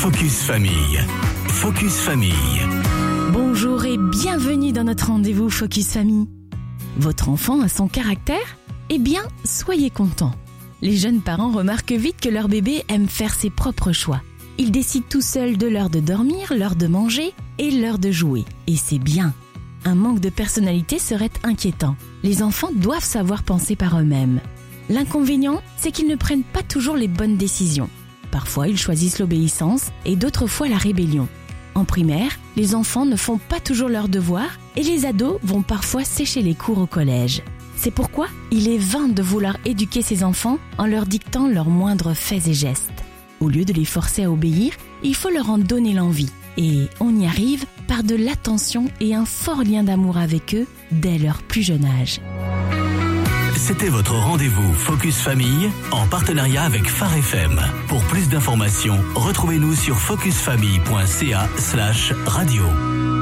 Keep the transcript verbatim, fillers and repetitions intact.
Focus Famille. Focus Famille. Bonjour et bienvenue dans notre rendez-vous Focus Famille. Votre enfant a son caractère ? Eh bien, soyez contents. Les jeunes parents remarquent vite que leur bébé aime faire ses propres choix. Il décide tout seul de l'heure de dormir, l'heure de manger et l'heure de jouer. Et c'est bien. Un manque de personnalité serait inquiétant. Les enfants doivent savoir penser par eux-mêmes. L'inconvénient, c'est qu'ils ne prennent pas toujours les bonnes décisions. Parfois, ils choisissent l'obéissance et d'autres fois la rébellion. En primaire, les enfants ne font pas toujours leurs devoirs et les ados vont parfois sécher les cours au collège. C'est pourquoi il est vain de vouloir éduquer ces enfants en leur dictant leurs moindres faits et gestes. Au lieu de les forcer à obéir, il faut leur en donner l'envie. Et on y arrive par de l'attention et un fort lien d'amour avec eux dès leur plus jeune âge. C'était votre rendez-vous Focus Famille en partenariat avec Phare F M. Pour plus d'informations, retrouvez-nous sur focusfamille point c a slash radio.